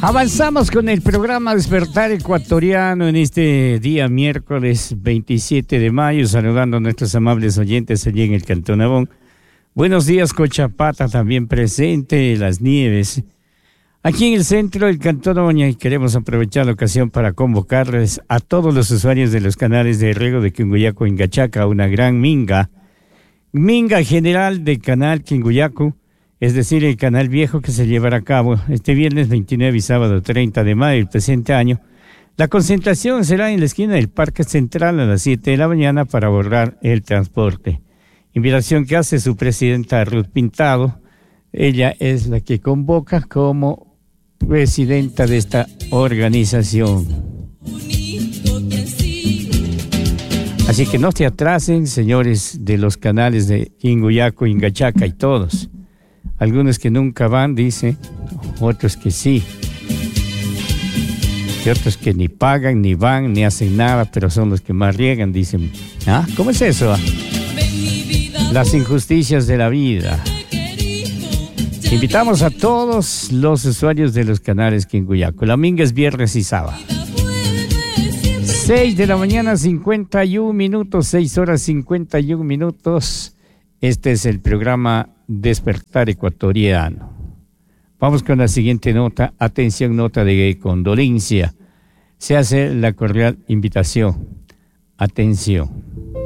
Avanzamos con el programa Despertar Ecuatoriano en este día miércoles 27 de mayo, saludando a nuestros amables oyentes allí en el Cantón Abón. Buenos días, Cochapata, también presente, Las Nieves. Aquí en el centro del Cantón Abón, y queremos aprovechar la ocasión para convocarles a todos los usuarios de los canales de riego de Quinguyaco en Gachaca, una gran minga general del canal Quinguyaco, es decir, el canal viejo, que se llevará a cabo este viernes 29 y sábado 30 de mayo del presente año. La concentración será en la esquina del Parque Central a las 7 de la mañana para abordar el transporte. Invitación que hace su presidenta Ruth Pintado. Ella es la que convoca como presidenta de esta organización. Así que no se atrasen, señores de los canales de Quinguyaco, Ingachaca y todos. Algunos que nunca van, dice, otros que sí. Y otros que ni pagan, ni van, ni hacen nada, pero son los que más riegan, dicen. ¿Ah? ¿Cómo es eso? Las injusticias de la vida. Invitamos a todos los usuarios de los canales Quinguyaco. La minga es viernes y sábado. 6 de la mañana, 51 minutos, 6 horas 51 minutos. Este es el programa Despertar Ecuatoriano. Vamos con la siguiente nota. Atención, nota de condolencia. Se hace la cordial invitación. Atención.